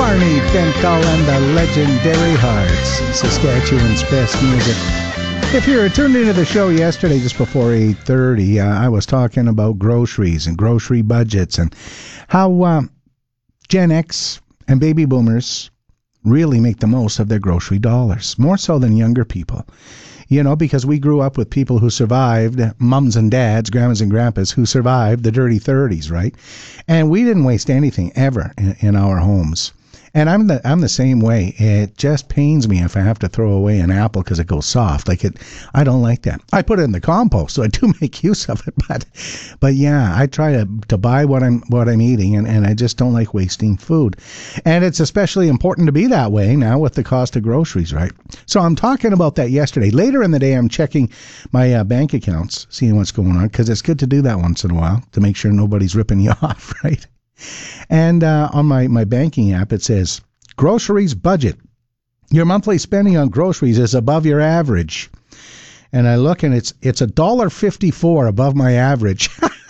Barney Dental and the Legendary Hearts, Saskatchewan's best music. If you were tuned into the show yesterday just before 8:30, I was talking about groceries and grocery budgets and how Gen X and baby boomers really make the most of their grocery dollars, more so than younger people. You know, because we grew up with people who survived, mums and dads, grandmas and grandpas, who survived the dirty 30s, right? And we didn't waste anything ever in our homes. And I'm the same way. It just pains me if I have to throw away an apple because it goes soft. I don't like that. I put it in the compost, so I do make use of it. But yeah, I try to buy what I'm eating, and I just don't like wasting food. And it's especially important to be that way now with the cost of groceries, right? So I'm talking about that yesterday. Later in the day, I'm checking my bank accounts, seeing what's going on, because it's good to do that once in a while to make sure nobody's ripping you off, right? And on my banking app, it says, groceries budget. Your monthly spending on groceries is above your average. And I look, and it's $1.54 above my average.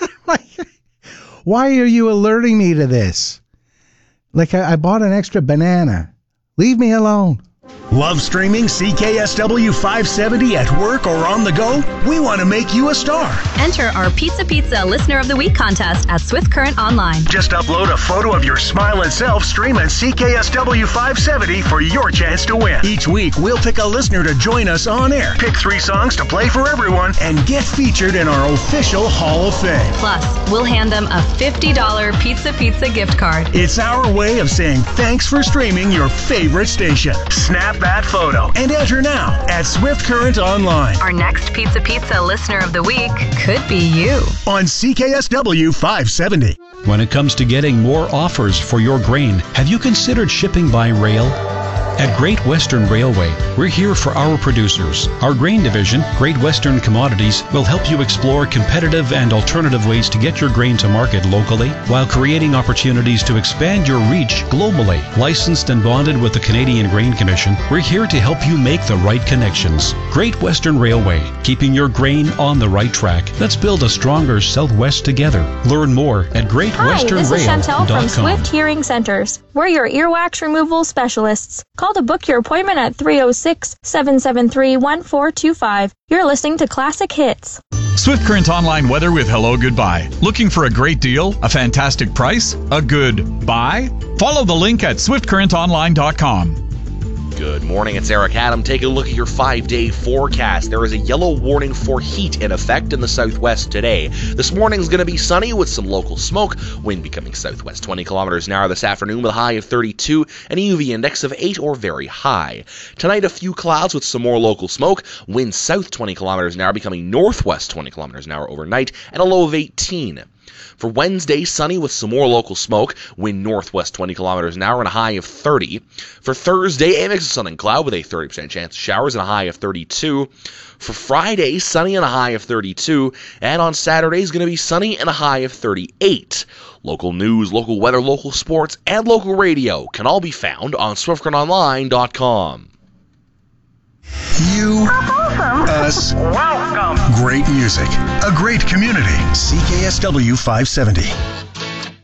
Why are you alerting me to this? Like I bought an extra banana. Leave me alone. Love streaming CKSW 570 at work or on the go? We want to make you a star. Enter our Pizza Listener of the Week contest at Swift Current Online. Just upload a photo of your smiling self streaming CKSW 570 for your chance to win. Each week, we'll pick a listener to join us on air, pick 3 songs to play for everyone, and get featured in our official Hall of Fame. Plus, we'll hand them a $50 Pizza gift card. It's our way of saying thanks for streaming your favorite station. Snap that photo and enter now at Swift Current Online. Our next Pizza Listener of the Week could be you. On CKSW 570. When it comes to getting more offers for your grain, have you considered shipping by rail? At Great Western Railway, we're here for our producers. Our grain division, Great Western Commodities, will help you explore competitive and alternative ways to get your grain to market locally while creating opportunities to expand your reach globally. Licensed and bonded with the Canadian Grain Commission, we're here to help you make the right connections. Great Western Railway, keeping your grain on the right track. Let's build a stronger Southwest together. Learn more at greatwesternrail.com. Hi, this is Chantel from Swift Hearing Centers. We're your earwax removal specialists. Call to book your appointment at 306-773-1425. You're listening to Classic Hits. Swift Current Online weather with Hello Goodbye. Looking for a great deal, a fantastic price, a good buy? Follow the link at swiftcurrentonline.com. Good morning, it's Eric Adam. Take a look at your 5-day forecast. There is a yellow warning for heat in effect in the southwest today. This morning is going to be sunny with some local smoke. Wind becoming southwest 20 kilometers an hour this afternoon with a high of 32 and a UV index of 8 or very high. Tonight, a few clouds with some more local smoke. Wind south 20 kilometers an hour becoming northwest 20 kilometers an hour overnight and a low of 18. For Wednesday, sunny with some more local smoke, wind northwest 20 kilometers an hour and a high of 30. For Thursday, a mix of sun and cloud with a 30% chance of showers and a high of 32. For Friday, sunny and a high of 32. And on Saturday is going to be sunny and a high of 38. Local news, local weather, local sports, and local radio can all be found on SwiftCurrentOnline.com. You, us, welcome. Great music, a great community. CKSW 570.